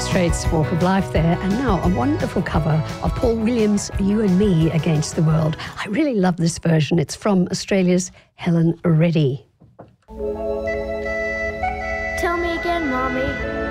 Straits' Walk of Life there, and now a wonderful cover of Paul Williams' You and Me Against the World. I really love this version. It's from Australia's Helen Reddy. Tell me again, Mommy.